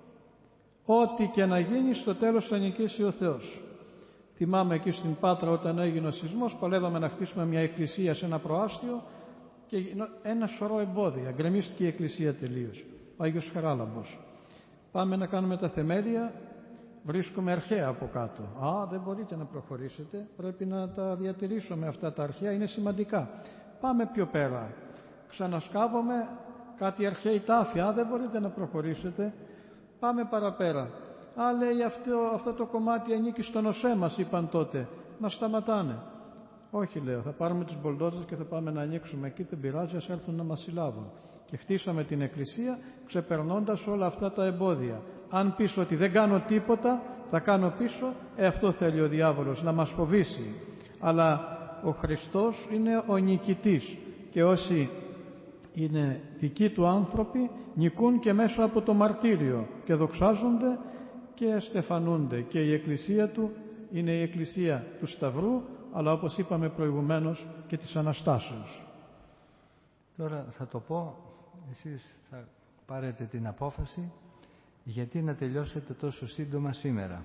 A: Ό,τι και να γίνει, στο τέλος θα νικήσει ο Θεός. Θυμάμαι εκεί στην Πάτρα όταν έγινε ο σεισμός, παλεύαμε να χτίσουμε μια εκκλησία σε ένα προάστιο και ένα σωρό εμπόδια. Γκρεμίστηκε η εκκλησία τελείως. Ο Άγιος Χαράλαμπος. Πάμε να κάνουμε τα θεμέλια, βρίσκουμε αρχαία από κάτω. Α, δεν μπορείτε να προχωρήσετε, πρέπει να τα διατηρήσουμε αυτά τα αρχαία, είναι σημαντικά. Πάμε πιο πέρα. Ξανασκάβουμε κάτι αρχαίη τάφη. Α, δεν μπορείτε να προχωρήσετε, πάμε παραπέρα. Α, λέει, αυτό, αυτό το κομμάτι ανήκει στον ΟΣΕ μας, είπαν τότε. Μας σταματάνε. Όχι, λέω, θα πάρουμε τις μπολντόζες και θα πάμε να ανοίξουμε εκεί, δεν πειράζει, ας έρθουν να μας συλλάβουν. Και χτίσαμε την εκκλησία ξεπερνώντας όλα αυτά τα εμπόδια. Αν πεις ότι δεν κάνω τίποτα, θα κάνω πίσω, ε, αυτό θέλει ο διάβολος, να μας φοβήσει. Αλλά ο Χριστός είναι ο νικητής και όσοι είναι δικοί του άνθρωποι νικούν και μέσα από το μαρτύριο και δοξάζονται και στεφανούνται. Και η εκκλησία του είναι η εκκλησία του Σταυρού, αλλά όπως είπαμε προηγουμένως και της Αναστάσεως.
B: Τώρα θα το πω, εσείς θα πάρετε την απόφαση γιατί να τελειώσετε τόσο σύντομα σήμερα.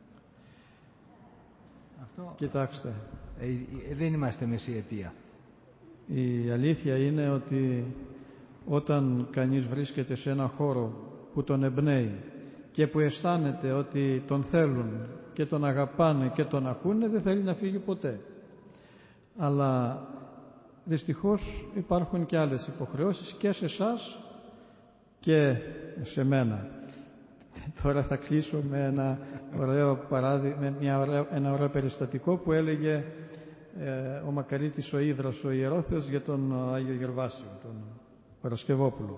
B: Αυτό...
A: Κοιτάξτε.
B: Ε, ε, δεν είμαστε μεσιετία.
A: Η αλήθεια είναι ότι όταν κανείς βρίσκεται σε ένα χώρο που τον εμπνέει και που αισθάνεται ότι τον θέλουν και τον αγαπάνε και τον ακούνε, δεν θέλει να φύγει ποτέ. Αλλά δυστυχώς υπάρχουν και άλλες υποχρεώσεις και σε εσάς και σε μένα. Τώρα θα κλείσω με ένα ωραίο παράδειγμα, με μια ωραία, ένα ωραίο περιστατικό που έλεγε ε, ο Μακαρίτης ο Ίδρας, ο Ιερόθεος, για τον Άγιο Γερβάσιο, τον Παρασκευόπουλο.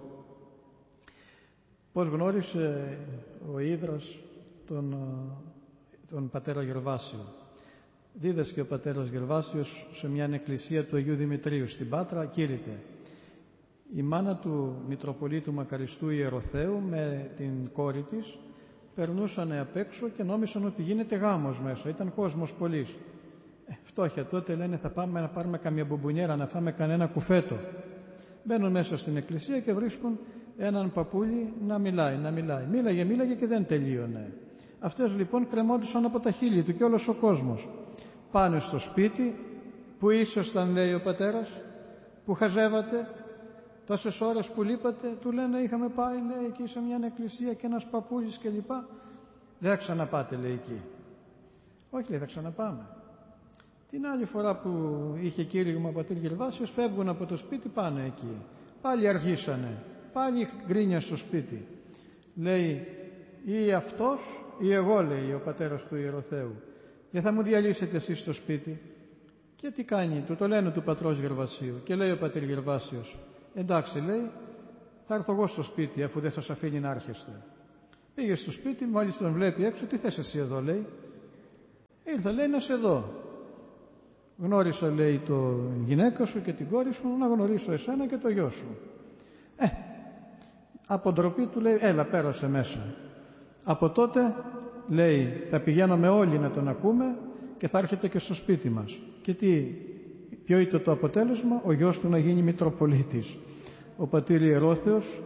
A: Πώς γνώρισε ο Ίδρας τον, τον πατέρα Γερβάσιο. Δίδασκε ο πατέρας Γερβάσιος σε μια εκκλησία του Αγίου Δημητρίου στην Πάτρα, κήρυτε. Η μάνα του Μητροπολίτου Μακαριστού Ιεροθέου με την κόρη της περνούσαν απ' έξω και νόμισαν ότι γίνεται γάμος μέσα. Ήταν κόσμος πολύς. Ε, φτώχεια τότε, λένε, θα πάμε να πάρουμε καμία μπουμπουνιέρα, να φάμε κανένα κουφέτο. Μπαίνουν μέσα στην εκκλησία και βρίσκουν έναν παππούλι να μιλάει, να μιλάει. Μίλαγε, μίλαγε και δεν τελείωνε. Αυτές λοιπόν κρεμόντουσαν από τα χείλη του και όλος ο κόσμος. Πάνε στο σπίτι, που ήσασταν, λέει ο πατέρας, που χαζεύατε, τόσες ώρες που λείπατε, του λένε είχαμε πάει, λέει, εκεί σε μια εκκλησία και ένας παππούλης και λοιπά. Δεν θα ξαναπάτε, λέει, εκεί. Όχι, λέει, θα ξαναπάμε. Την άλλη φορά που είχε κήρυγμα ο πατήρ Γερβάσιος, φεύγουν από το σπίτι, πάνε εκεί. Πάλι αργήσανε, πάλι γκρίνια στο σπίτι. Λέει, ή αυτός ή εγώ, λέει ο πατέρας του Ιεροθέου. Και θα μου διαλύσετε εσείς στο σπίτι. Και τι κάνει, του το λένε του πατρός Γερβασίου. Και λέει ο πατήρ Γερβάσιος, εντάξει, λέει, θα έρθω εγώ στο σπίτι αφού δεν σας αφήνει να έρχεστε. Πήγε στο σπίτι, μόλις τον βλέπει έξω, τι θες εσύ εδώ, λέει. Ήρθα, λέει, να σε δω. Γνώρισα, λέει, το γυναίκα σου και την κόρη σου, να γνωρίσω εσένα και το γιο σου. Ε, από ντροπή του λέει, έλα, πέρασε μέσα. Από τότε, λέει, θα πηγαίνουμε όλοι να τον ακούμε και θα έρχεται και στο σπίτι μας. Και τι, ποιο ήταν το αποτέλεσμα? Ο γιος του να γίνει Μητροπολίτης. Ο πατήρ Ιερόθεος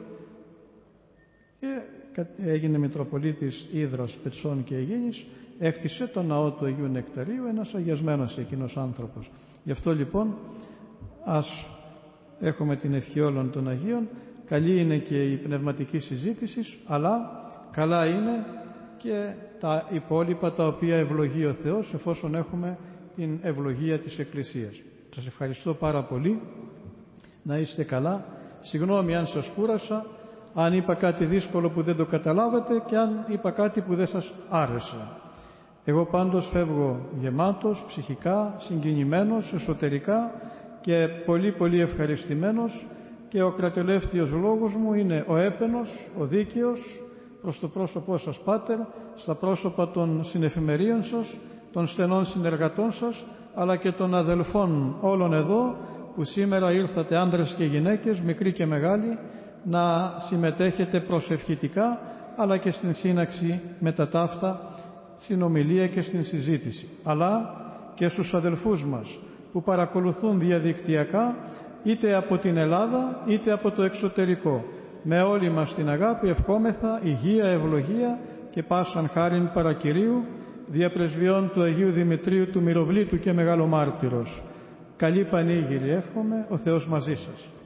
A: και έγινε Μητροπολίτης Ύδρας, Πετσών και Αιγίνης, έκτισε το ναό του Αγίου Νεκταρίου, ένας αγιασμένος εκείνος άνθρωπος. Γι' αυτό λοιπόν ας έχουμε την ευχή όλων των Αγίων. Καλή είναι και η πνευματική συζήτηση, αλλά καλά είναι και τα υπόλοιπα τα οποία ευλογεί ο Θεός, εφόσον έχουμε την ευλογία της Εκκλησίας. Σας ευχαριστώ πάρα πολύ. Να είστε καλά. Συγγνώμη αν σας κούρασα, αν είπα κάτι δύσκολο που δεν το καταλάβατε και αν είπα κάτι που δεν σας άρεσε. Εγώ πάντως φεύγω γεμάτος, ψυχικά, συγκινημένος, εσωτερικά και πολύ πολύ ευχαριστημένος, και ο κρατελεύτιος λόγος μου είναι ο έπαινος, ο δίκαιος, προς το πρόσωπό σας, Πάτερ, στα πρόσωπα των συνεφημερίων σας, των στενών συνεργατών σας, αλλά και των αδελφών όλων εδώ, που σήμερα ήρθατε άντρες και γυναίκες, μικροί και μεγάλοι, να συμμετέχετε προσευχητικά, αλλά και στην σύναξη με τα ταύτα, στην ομιλία και στην συζήτηση. Αλλά και στους αδελφούς μας που παρακολουθούν διαδικτυακά, είτε από την Ελλάδα είτε από το εξωτερικό. Με όλη μας την αγάπη ευχόμεθα υγεία, ευλογία και πάσαν χάριν παρακυρίου, διαπρεσβειών του Αγίου Δημητρίου του Μυροβλήτου και Μεγάλο Μάρτυρος. Καλή Πανήγυρη εύχομαι, ο Θεός μαζί σας.